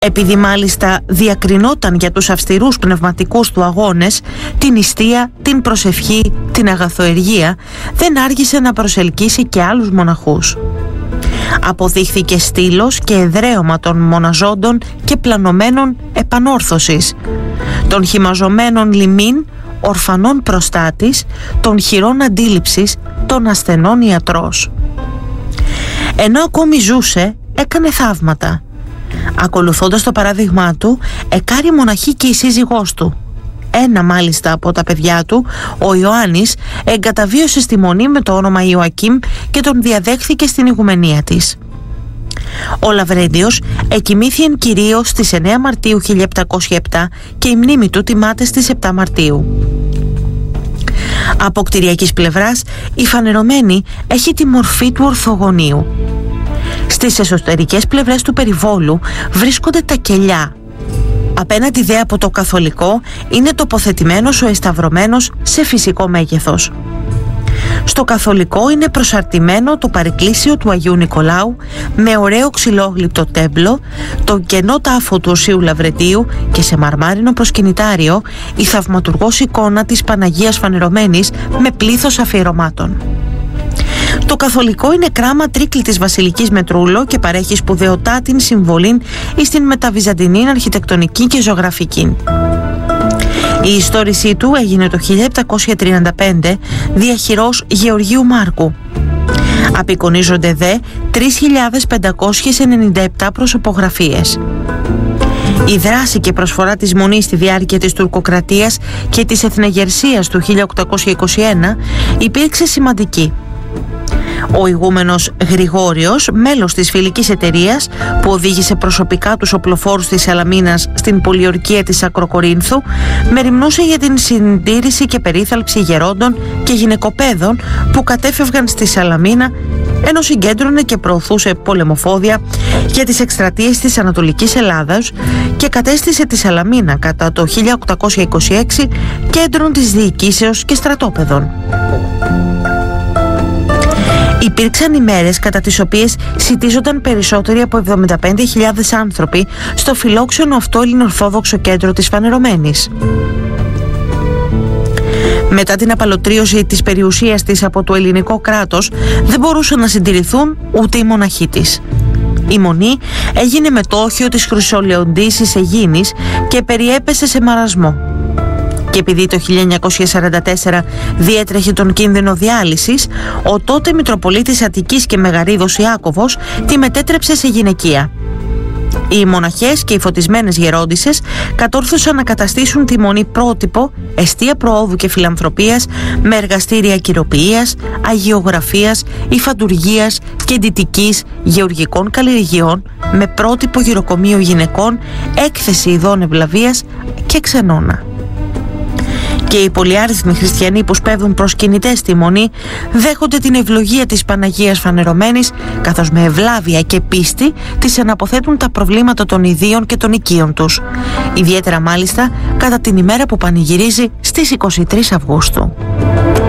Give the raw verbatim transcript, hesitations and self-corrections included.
Επειδή μάλιστα διακρινόταν για τους αυστηρούς πνευματικούς του αγώνες, την νηστεία, την προσευχή, την αγαθοεργία, δεν άργησε να προσελκύσει και άλλους μοναχούς. Αποδείχθηκε στήλος και εδραίωμα των μοναζόντων και πλανωμένων επανόρθωσης, των χυμαζωμένων λιμήν, ορφανών προστάτης, των χειρών αντίληψης, των ασθενών ιατρός. Ενώ ακόμη ζούσε, έκανε θαύματα. Ακολουθώντας το παράδειγμά του, εκάρη μοναχή και η σύζυγός του. Ένα μάλιστα από τα παιδιά του, ο Ιωάννης, εγκαταβίωσε στη μονή με το όνομα Ιωακήμ και τον διαδέχθηκε στην ηγουμενία της. Ο Λαβρέντιος εκοιμήθη εν κυρίω στις εννέα Μαρτίου χίλια επτακόσια επτά και η μνήμη του τιμάται στις επτά Μαρτίου. Από κτηριακής πλευράς, η φανερωμένη έχει τη μορφή του ορθογωνίου. Στις εσωτερικές πλευρές του περιβόλου βρίσκονται τα κελιά. Απέναντι δε από το καθολικό είναι τοποθετημένος ο εσταυρωμένος σε φυσικό μέγεθος. Στο καθολικό είναι προσαρτημένο το παρεκκλήσιο του Αγίου Νικολάου με ωραίο ξυλόγλυπτο τέμπλο, το κενό τάφο του Οσίου Λαβρεντίου και σε μαρμάρινο προσκυνητάριο η θαυματουργός εικόνα της Παναγίας Φανερωμένης με πλήθος αφιερωμάτων. Το καθολικό είναι κράμα τρίκλητης βασιλικής με τρούλο και παρέχει σπουδαιωτά την συμβολή εις την μεταβυζαντινή αρχιτεκτονική και ζωγραφική. Η ιστορήσή του έγινε το χίλια επτακόσια τριάντα πέντε διαχειρός Γεωργίου Μάρκου. Απεικονίζονται δε τρεις χιλιάδες πεντακόσιες ενενήντα επτά προσωπογραφίες. Η δράση και προσφορά της Μονής στη διάρκεια της τουρκοκρατίας και της εθνεγερσίας του χίλια οκτακόσια είκοσι ένα υπήρξε σημαντική. Ο ηγούμενος Γρηγόριος, μέλος της φιλικής εταιρείας που οδήγησε προσωπικά τους οπλοφόρους της Σαλαμίνας στην πολιορκία της Ακροκορίνθου, μεριμνούσε για την συντήρηση και περίθαλψη γερόντων και γυναικοπαίδων που κατέφευγαν στη Σαλαμίνα, ενώ συγκέντρωνε και προωθούσε πολεμοφόδια για τις εκστρατείες της Ανατολικής Ελλάδας και κατέστησε τη Σαλαμίνα κατά το χίλια οκτακόσια είκοσι έξι κέντρον της διοικήσεως και στρατόπεδων. Υπήρξαν ημέρες κατά τις οποίες σιτίζονταν περισσότεροι από εβδομήντα πέντε χιλιάδες άνθρωποι στο φιλόξενο αυτό ελληνοορθόδοξο κέντρο της Φανερωμένης. Μετά την απαλωτρίωση της περιουσίας της από το ελληνικό κράτος, δεν μπορούσαν να συντηρηθούν ούτε οι μοναχοί της. Η Μονή έγινε μετόχιο της Χρυσολεοντήσης Αιγίνης και περιέπεσε σε μαρασμό. Και επειδή το χίλια εννιακόσια σαράντα τέσσερα διέτρεχε τον κίνδυνο διάλυσης, ο τότε Μητροπολίτης Αττικής και Μεγαρίδος Ιάκωβος τη μετέτρεψε σε γυναικεία. Οι μοναχές και οι φωτισμένες γερόντισσες κατόρθωσαν να καταστήσουν τη Μονή πρότυπο, εστία προόδου και φιλανθρωπίας με εργαστήρια κυροποιίας, αγιογραφίας, υφαντουργίας και δυτικής γεωργικών καλλιεργειών, με πρότυπο γυροκομείο γυναικών, έκθεση ειδών ευλαβίας και ξενώνα. Και οι πολυάριθμοι χριστιανοί που σπέβδουν προσκυνητές στη Μονή δέχονται την ευλογία της Παναγίας Φανερωμένης, καθώς με ευλάβεια και πίστη της αναποθέτουν τα προβλήματα των ιδίων και των οικείων τους. Ιδιαίτερα μάλιστα κατά την ημέρα που πανηγυρίζει στις είκοσι τρεις Αυγούστου.